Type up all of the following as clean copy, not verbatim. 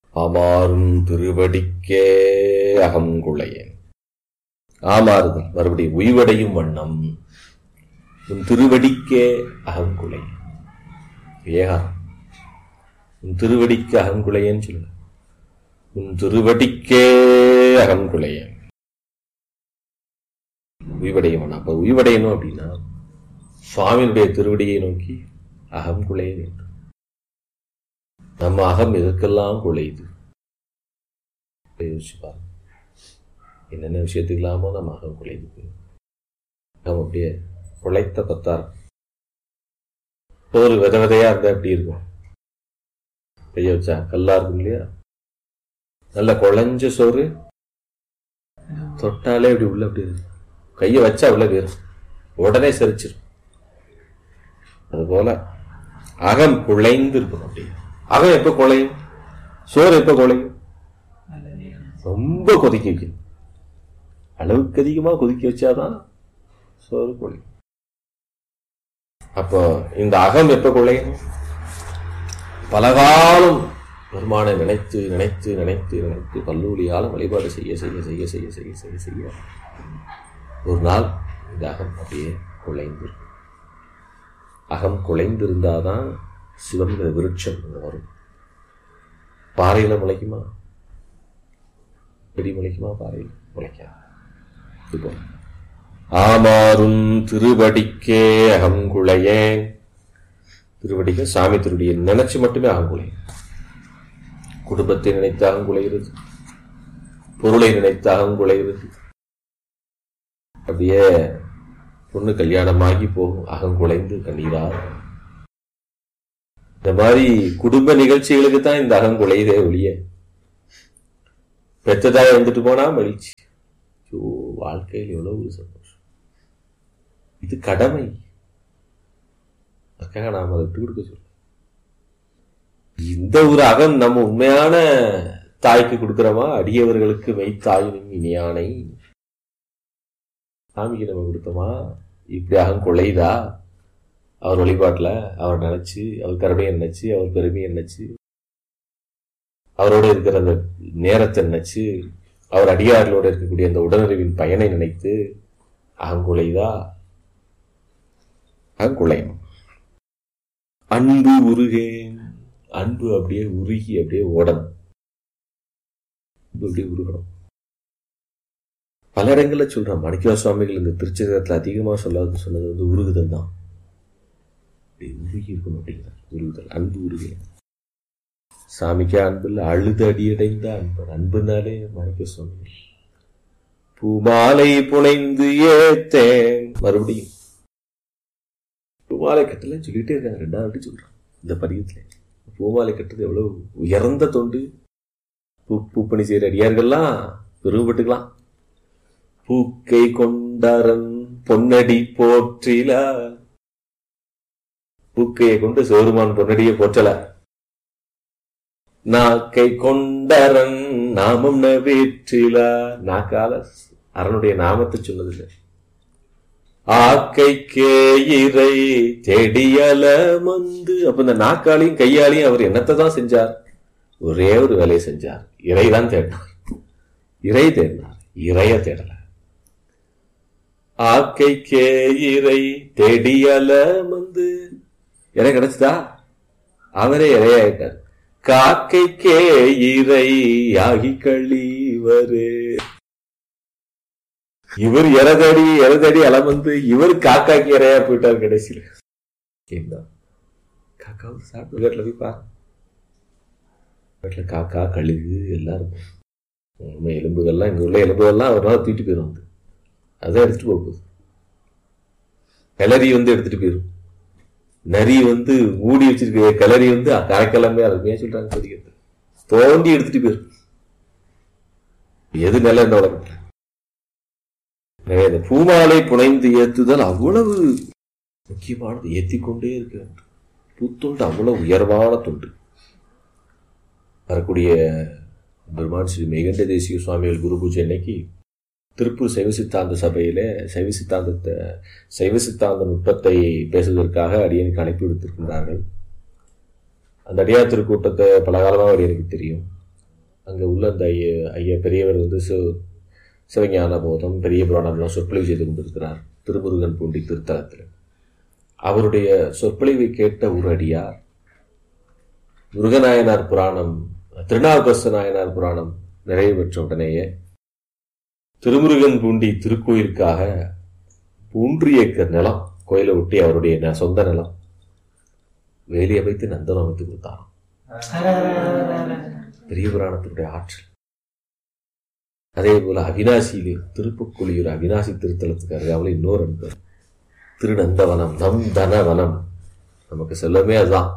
ஆமாறும் திருவடிக்கே அகங்குளையேன். ஆமாறுதல் மறுபடியும் உய்வடையும் வண்ணம் உன் திருவடிக்கே அகங்குளை. ஏகாரம். உன் திருவடிக்கு அகங்குளையேன்னு சொல்லு. உன் திருவடிக்கே அகங்குளையேன். உய்வடையும் வண்ணம். அப்ப உய்வடையணும் அப்படின்னா சுவாமியினுடைய திருவடியை நோக்கி அகம் குலைய வேண்டும். நம்ம அகம் எதற்கெல்லாம் குலையுது யோசிச்சு பாருங்க. என்னென்ன விஷயத்துக்கு இல்லாமோ நம்ம அகம் குலையுது. அகம் அப்படியே குலைத்த கொத்தார். ஒரு வித விதையா இருந்தா எப்படி இருக்கும்? கைய வச்சா கல்லா இருக்கும் இல்லையா? நல்ல குழஞ்ச சோறு தொட்டாலே அப்படி உள்ள அப்படி இருக்கு. கைய வச்சா உள்ள போயிரும், உடனே செரிச்சிடும். அதுபோல அகம் குழைந்து இருக்கணும். அப்படி அகம் எப்ப குழையும்? சோறு எப்ப குழையும்? ரொம்ப கொதிக்க வைக்கணும். அளவுக்கு அதிகமா கொதிக்க வச்சாதான் சோறு குழையும். அப்போ இந்த அகம் எப்ப குழையும்? பலகாலம் பெருமானை நினைத்து நினைத்து நினைத்து நினைத்து கல்லூரியால வழிபாடு செய்ய செய்ய செய்ய செய்ய செய்ய செய்ய செய்ய ஒரு நாள் இந்த அகம் அப்படியே குழைந்து. அகம் குலைந்திருந்தாதான் சிவங்கிற விருட்சம் வரும். பாறையில முளைக்குமா? செடி முளைக்குமா? பாறையில் முளைக்காது. இப்போ ஆமாறும் திருவடிக்கே அகங்குளையே. திருவடிக்க சாமி திருவடியை நினைச்சு மட்டுமே அகங்குளையும். குடும்பத்தை நினைத்து அகங்குளைகிறது, பொருளை நினைத்து அகங்குளைகிறது. அப்படியே பொண்ணு கல்யாணமாகி போகும், அகங்குலைந்து கண்ணீரா. இந்த மாதிரி குடும்ப நிகழ்ச்சிகளுக்கு தான் இந்த அகங்குலைதே ஒழிய பெற்றதாக வந்துட்டு போனா மகிழ்ச்சி. வாழ்க்கையில் எவ்வளவு ஒரு சந்தோஷம். இது கடமை. அதுக்காக நாம் அதை விட்டு கொடுக்க சொல்ல. இந்த ஒரு அகம் நம்ம உண்மையான தாய்க்கு கொடுக்கிறோமா? அடியவர்களுக்கு மெய்த்தாயினும் இனியானை சாமிக்கு நம்ம கொடுத்தோமா? இப்படி அகம் கொள்ளைதா? அவர் வழிபாட்டில் அவர் நினைச்சு, அவர் கருணையை நினைச்சு, அவர் பெருமையை நினைச்சு, அவரோட இருக்கிற அந்த நேரத்தை நினைச்சு, அவர் அடியார்களோட இருக்கக்கூடிய அந்த உடனறிவின் பயனை நினைத்து அகங்குலைதா? அகங்குலையும். அன்பு உருகேன். அன்பு அப்படியே உருகி அப்படியே ஓடணும். அப்படியே உருகணும். பல இடங்கள்ல சொல்றான் மாணிக்க சுவாமிகள். இந்த திருச்செந்தூரத்துல அதிகமா சொன்னது வந்து உருகுதல் தான். உருகி இருக்கணும் அப்படிங்கிறார். உருகுதல், அன்பு உருகே. சாமிக்கே அன்பு இல்லை, அழுது அடியடைந்த அன்பு. அன்புனாலே மாணிக்க சுவாமிகள் பூமாலை புனைந்து ஏத்தேன். மறுபடியும் பூமாலை கட்டலன்னு சொல்லிட்டே இருக்காங்க. ரெண்டாவது சொல்றான் இந்த பதியத்துல. பூமாலை கட்டுறது எவ்வளவு உயர்ந்த தொண்டு. பூப்பணி செய்யற அடியார்கள்லாம் பெருமைப்பட்டுக்கலாம். பூக்கை கொண்டாரன் பொன்னடி போற்றில. பூக்கையை கொண்டு சிவருமான் பொன்னடியை போற்றல. நாக்கை கொண்டாரன் நாமம் நவேற்றில. நாக்கால அரனுடைய நாமத்தை சொன்னதில்லை. ஆக்கைக்கே இறை தெடியல மந்து. அப்ப இந்த நாக்காலையும் கையாலையும் அவர் என்னத்தை தான் செஞ்சார்? ஒரே ஒரு வேலையை செஞ்சார். இறைதான் தேடினார். இறை தேடினார், இறைய தேடல. ஆக்கைக்கே இறை தெடியல மந்து. இறை கிடைச்சதா? அவரே இறையாயிட்டார். காக்கைக்கே இறை ஆகி கழிவரே. இவர் இறதடி அலமந்து இவர் காக்காக்கு இறையா போயிட்டார் கடைசியில். காக்காவும் சாப்பிட்டு வீட்டுல போய் பாரு. வீட்டுல காக்கா கழுகு எல்லாம் இருக்கும். எலும்புகள்லாம் இங்க உள்ள எலும்புகள்லாம் ஒரு நாள் தூக்கிட்டு போயிடும். வந்து அதான் எடுத்துட்டு போகுது. கிளறி வந்து எடுத்துட்டு போயிடும். நரி வந்து மூடி வச்சிருக்க கிளறி வந்து கரைக்கிழமை அருமையா சொல்றாங்க. பதிக்கிறது தோண்டி எடுத்துட்டு போயிடும். எது நல்ல இந்த உலகத்துல. பூமாலை புனைந்து ஏத்துதல் அவ்வளவு முக்கியமானது. ஏத்திக்கொண்டே இருக்க பூத்தொண்டு அவ்வளவு உயர்வான தொண்டு. வரக்கூடிய பெருமான் ஸ்ரீ மேகண்ட தேசிக சுவாமிகள் குரு பூஜை அன்னைக்கு திருப்பூர் சைவ சித்தாந்த சபையில சைவ சித்தாந்த நுட்பத்தை பேசுவதற்காக அடியனுக்கு அனுப்பி விடுத்திருக்கின்றார்கள். அந்த அடியார் திருக்கூட்டத்தை பல காலமாக அடியனுக்கு தெரியும். அங்கே உள்ள அந்த ஐயா பெரியவர் வந்து சிவஞான போதம் பெரிய புராணம்லாம் சொற்பொழிவு செய்து கொண்டிருக்கிறார் திருமுருகன் பூண்டி திருத்தலத்தில். அவருடைய சொற்பொழிவை கேட்ட ஒரு அடியார் முருகநாயனார் புராணம் திருநாவுக்கரசு நாயனார் புராணம் நிறைவு பெற்ற உடனேயே திருமுருகன் பூண்டி திருக்கோயிலுக்காக 3 ஏக்கர் நிலம் கோயிலை ஒட்டி அவருடைய சொந்த நிலம் வேலி அமைத்து நந்தனம் அமைத்து கொடுத்தாராம். பெரிய புராணத்தினுடைய ஆற்றல். அதே போல அவினாசியிலே திருப்புக்குழியூர் அவினாசி திருத்தலத்துக்கு அருகாமல் இன்னொரு அன்பர் திருநந்தவனம் நந்தனவனம், நமக்கு செல்லமே அதுதான்.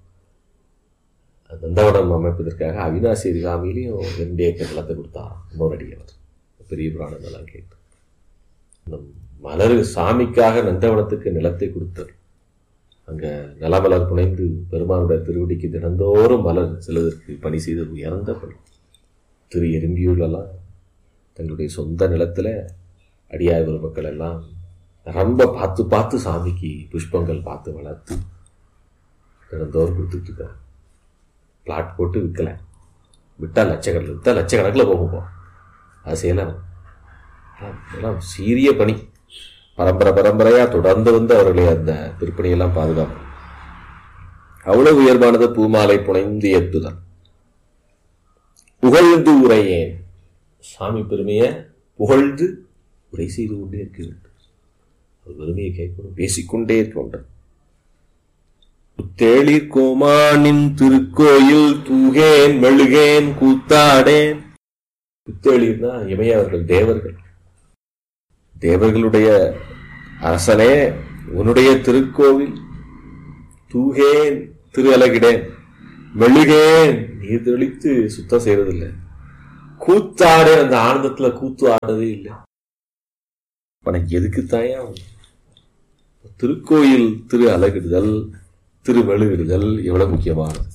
நந்தவனம் அமைப்பதற்காக அவினாசி அருகாமையிலையும் 2 ஏக்கர் நிலத்தை கொடுத்தாராம் இன்னொரு அடியவர். பெரிய புராணம் எல்லாம் கேட்டு மலர் சாமிக்காக நந்தவனத்துக்கு நிலத்தை கொடுத்தார். அங்க நிலமலர் புனைந்து பெருமானுடைய திருவடிக்கு தினந்தோறும் மலர் செல்வதற்கு பணி செய்து உயர்ந்த பணி. திரு எறும்பியூர்லாம் தங்களுடைய சொந்த நிலத்துல அடியார் மக்கள் எல்லாம் ரொம்ப பார்த்து பார்த்து சாமிக்கு புஷ்பங்கள் பார்த்து வளர்த்து தினந்தோறும் கொடுத்துட்டு இருக்காங்க. பிளாட் போட்டு விற்கல, விட்டா லட்சக்கணக்கில் போகும். அது செய்யலாம். எல்லாம் சீரிய பணி. பரம்பரையா தொடர்ந்து வந்து அவர்களை அந்த திருப்பணியெல்லாம் பாதுகாப்பு. அவ்வளவு உயர்வானது பூமாலை புனைந்து ஏற்றுதல். புகழ்ந்து உரையேன், சாமி பெருமையை புகழ்ந்து உரை செய்து கொண்டே இருக்க வேண்டும். அவர் பெருமையை கேட்கணும், பேசிக்கொண்டே தோன்ற. புத்தேளிர் கோமானின் திருக்கோயில் தூகேன் மெழுகேன் கூத்தாடேன். புத்தேளிர்னா இமையவர்கள், தேவர்கள். தேவர்களுடைய அரசனே உன்னுடைய திருக்கோவில் தூகேன் திரு அலகிடேன் மெழுகேன் நீர் தெளித்து சுத்தம் செய்யறதில்லை, கூத்தாடு அந்த ஆனந்தத்துல கூத்து ஆடுறதே இல்லை. உனக்கு எதுக்குத்தாயா திருக்கோயில் திரு அலகிடுதல் திரு மெழுகிடுதல் எவ்வளவு முக்கியமானது.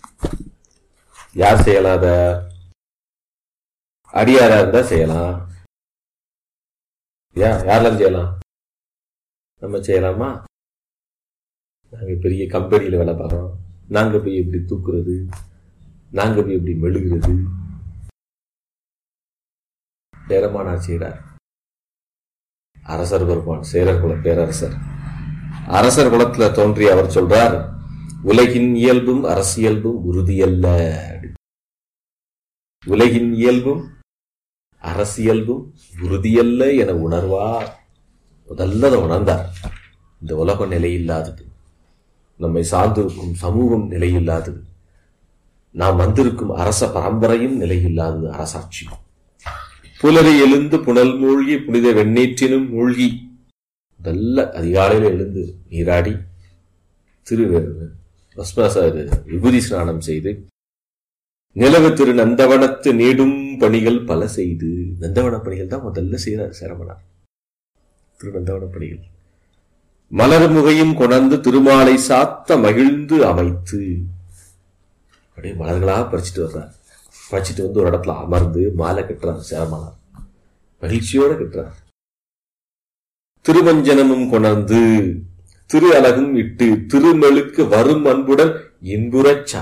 யார் செய்யலாத? அடியாரா இருந்தா செய்யலாம். யாரெல்லாம் செய்யலாம்? நம்ம செய்யலாமா? நாங்க பெரிய கம்பெனியில வேலை பார்க்கறோம், நாங்க போய் எப்படி தூக்குறது, நாங்க போய் எப்படி மெழுகிறது? பேரமானார் செய்கிறார். அரசர் பெருமான் சேரர் குல பேரரசர் அரசர் குலத்துல தோன்றிய அவர் சொல்றார், உலகின் இயல்பும் அரசியல்பும் உறுதியல்ல. உலகின் இயல்பும் அரசியல்பும் உறுதியல்ல என உணர்வார். முதல்ல உணர்ந்தார். இந்த உலகம் நிலையில்லாதது, நம்மை சார்ந்திருக்கும் சமூகம் நிலையில்லாதது, நாம் வந்திருக்கும் அரச பரம்பரையும் நிலையில்லாதது, அரசாட்சி. புலரை எழுந்து புனல் மூழ்கி புனித வெண்ணீற்றினும் மூழ்கி முதல்ல அதிகாலையில் எழுந்து நீராடி விபூதி ஸ்நானம் செய்து நிலவு திரு நந்தவனத்து நீடும் பணிகள் பல செய்து, நந்தவன பணிகள் தான் முதல்ல செய்யறார் சேரமனார். திரு நந்தவன பணிகள் மலர் முகையும் கொணர்ந்து திருமாலை சாத்த மகிழ்ந்து அமைத்து அப்படியே மலர்களாக பறிச்சுட்டு வர்றார். பறிச்சுட்டு வந்து ஒரு இடத்துல அமர்ந்து மாலை கட்டுறார் சேரமனார். மகிழ்ச்சியோட கட்டுறார். திருமஞ்சனமும் கொணர்ந்து திரு அலகும் இட்டு திருமெழுக்கு வரும் அன்புடன் இன்புறச்சா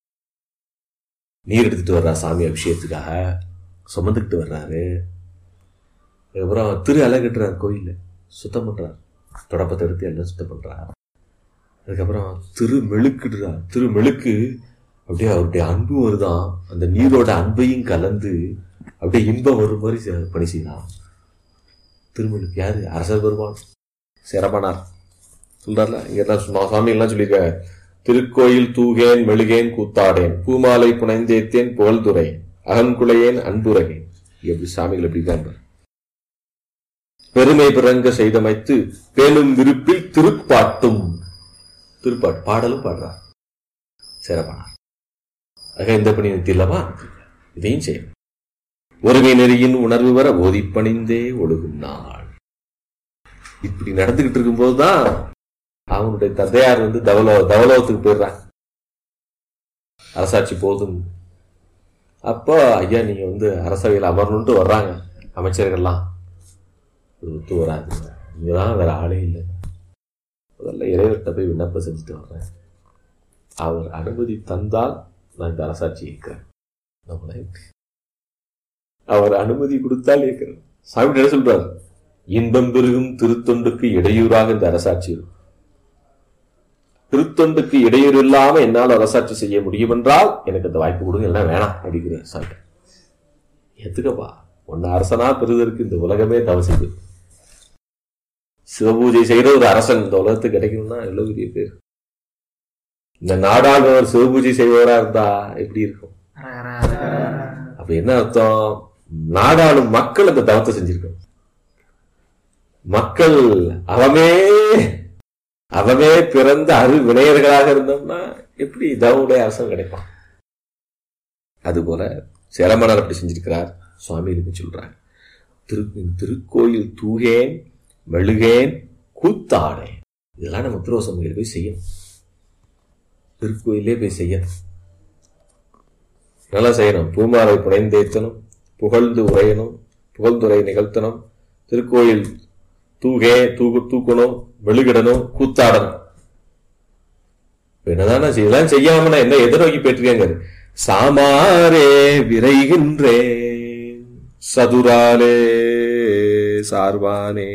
நீர் எடுத்துட்டு வர்றார். சாமி அபிஷேகத்துக்காக சுமந்துக்கிட்டு வர்றாரு. அதுக்கப்புறம் திரு அலகட்டுறார், கோயில சுத்தம் பண்றார், தொடப்பத்தை எடுத்து எல்லாம் சுத்தம் பண்றார். அதுக்கப்புறம் திருமெழுக்குடுறார். திருமெழுக்கு அப்படியே அவருடைய அன்பு வருதான், அந்த நீரோட அன்பையும் கலந்து அப்படியே இன்பம் வரும் மாதிரி பணி செய்யலாம். திருமெழுக்கு யாரு? அரசர் பெருமான் சேரமனார் சொல்றாருல. இங்க சுவாமி எல்லாம் சொல்லியிருக்காங்க, திருக்கோயில் தூகேன் மெழுகேன் கூத்தாடேன் பூமாலை புனைந்தேத்தேன் புகழ்துரையேன் அகங்குளையேன் அன்புரையேன். எப்படி சாமிகள் எப்படி இருக்காங்க. பெருமை பிறங்க செய்தமைத்து பேணும் விருப்பில் திருப்பாட்டும், திருப்பாட்டு பாடலும் பாடுறார் சேரமனார். ஆக இந்த பணி நிறுத்தில்லவா, இதையும் செய்யும். ஒருமை நெறியின் உணர்வு வர ஓதிப்பணிந்தே ஒழுகும் நாள். இப்படி நடந்துகிட்டு இருக்கும் போதுதான் அவனுடைய தந்தையார் வந்து தவலோகத்துக்கு போயிடுறாங்க. அரசாட்சி போதும். அப்போ ஐயா நீங்க வந்து அரசவையில் அமரணும்ட்டு வர்றாங்க அமைச்சர்கள்லாம். ஒத்து வராது, இங்கதான் வேற ஆளே இல்லை. முதல்ல இறைவர்கிட்ட போய் விண்ணப்பம் செஞ்சுட்டு வர்றேன், அவர் அனுமதி தந்தால் நான் இந்த அரசாட்சி இருக்கிறேன். அவர் அனுமதி கொடுத்தால் இருக்கிறார். சாமி என்ன சொல்றாரு? இன்பம் பெருகும் திருத்தொண்டுக்கு இடையூறாக இந்த அரசாட்சி இருக்கும். திருத்தொண்டுக்கு இடையூறு இல்லாம என்னால் அரசாட்சி செய்ய முடியும் என்றால் எனக்கு அந்த வாய்ப்பு கொடுங்க, எல்லாம் வேணாம் அப்படிங்கிறேன். சாமி எத்துக்கப்பா, உன்னை அரசனா பெறுவதற்கு இந்த உலகமே தவசிது. சிவபூஜை செய்யற ஒரு அரசன் இந்த உலகத்துக்கு கிடைக்கணும்னா எவ்வளவு பெரிய பேர். இந்த நாடாளுவர் சிவபூஜை செய்வதா இருந்தா எப்படி இருக்கும்? அப்ப என்ன அர்த்தம்? நாடாளும் மக்கள் அந்த தவத்தை செஞ்சிருக்கணும். மக்கள் அவமே பிறந்த வினையர்களாக இருந்தோம்னா எப்படி தவனுடைய அரசன் கிடைப்பான்? அதுபோல சேலமனார் அப்படி செஞ்சிருக்கிறார். சுவாமிகளுக்கு சொல்றாங்க, திருக்கோயில் தூகேன் மெழுகேன் கூத்தாடேன். இதெல்லாம் நம்ம திருவசமையில் போய் செய்யணும். திருக்கோயிலே போய் செய்யணும், நல்லா செய்யணும். பூமாலை புனைந்தேத்தனும், புகழ்ந்து உரையணும், புகழ்ந்துரை நிகழ்த்தணும், திருக்கோயில் தூக்கணும், மெழுகிடணும், கூத்தாடணும். என்னதான இதெல்லாம் செய்யாம என்ன எதை நோக்கி போயிட்டிருக்காங்க? சாமாரே விரைகின்றேன் சதுராலே சார்பானே.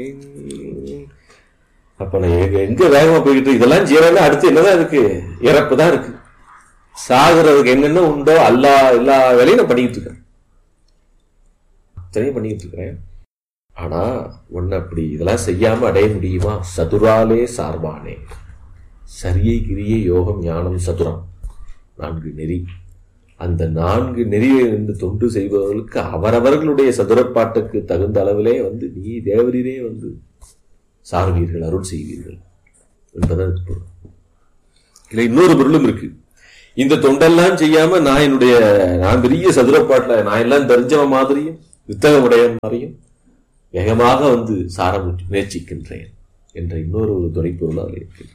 அப்ப நான் எங்க வேகமா போய்கிட்டு இதெல்லாம் செய்யறா? அடுத்து என்னதான் இருக்கு? இறப்பு தான் இருக்கு. சாகுறதுக்கு என்னென்ன உண்டோ எல்லா வேலையும் நான் பண்ணிக்கிட்டு இருக்கேன், அத்தனையும் பண்ணிக்கிட்டு இருக்கிறேன். ஆனா ஒன்னு அப்படி இதெல்லாம் செய்யாம அடைய முடியுமா? சதுராலே சார்பானே. சரியை கிரியை யோகம் ஞானம் சதுரம், 4 நெறி. அந்த 4 நெறியை இருந்து தொண்டு செய்பவர்களுக்கு அவரவர்களுடைய சதுரப்பாட்டுக்கு தகுந்த அளவிலே நீ தேவரீரே சார்வீர்கள், அருள் செய்வீர்கள் என்பதற்கு பொருள். இல்லை, இன்னொரு பொருளும் இருக்கு. இந்த தொண்டெல்லாம் செய்யாம நான் பெரிய சதுரப்பாட்டுல நான் எல்லாம் தெரிஞ்சவன் மாதிரியும் வித்தகமுடைய மாதிரியும் வேகமாக சார முயற்சிக்கின்றேன் என்ற இன்னொரு துணை பொருள் அதில் இருக்கு.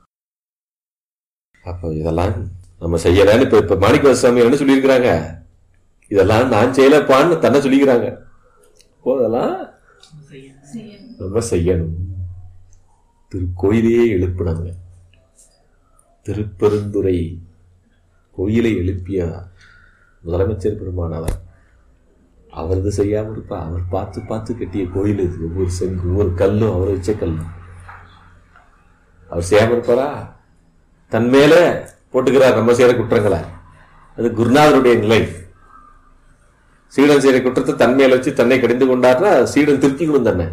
அப்ப இதெல்லாம் நம்ம செய்யலான்னு இப்ப மாணிக்க சுவாமி என்ன சொல்லியிருக்கிறாங்க? இதெல்லாம் நான் செய்யலப்பான்னு தன்னை சொல்லிக்கிறாங்க. அதெல்லாம் நம்ம செய்யணும். திருக்கோயிலையே எழுப்பினாங்க. திருப்பெருந்துறை கோயிலை எழுப்பிய முதலமைச்சர் பெருமானார். அவரது செய்யாம இருப்பா? அவர் பார்த்து பார்த்து கட்டிய கோயில் இது. ஒவ்வொரு செங்கு, ஒவ்வொரு கல்லும் அவர் வச்ச கல்லும். அவர் செய்யாம இருப்பாரா? தன் மேல போட்டுக்கிறார் நம்ம செய்யற குற்றங்களை. அது குருநாதருடைய நிலை. சீடன் செய்யற குற்றத்தை தன் மேல வச்சு தன்னை கடிந்து கொண்டார்னா சீடன் திருத்திக்கணும் தன்னை.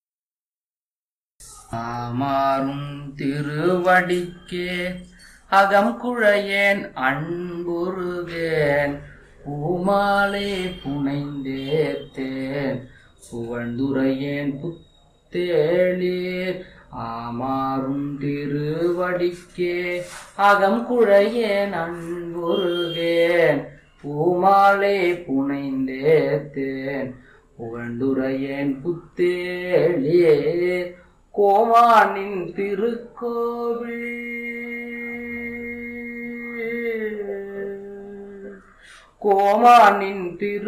ஆமாறும் திருவடிக்கே அகம் குழையேன் அன்புருகேன் பூமாலை புனைந்தேத்தேன் புகழ்ந்துரையேன் புத்தேளீர். ஆமாறும் திருவடிக்கே அகம் குழையேன் அன்புருகேன் பூமாலை புனைந்தேத்தேன் புகழ்ந்துரையேன் புத்தேளீர். கோமானின் திருக்கோவில் கோமானின் திரு